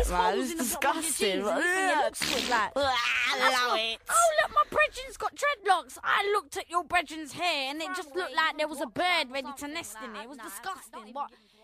there's man. holes It's in the bottom of your disgusting. jeans and you think it looks good, like. I love it. Oh, look, my brethren's got dreadlocks. I looked at your brethren's hair and it just looked like there was a bird ready to nest in it. It was disgusting. What?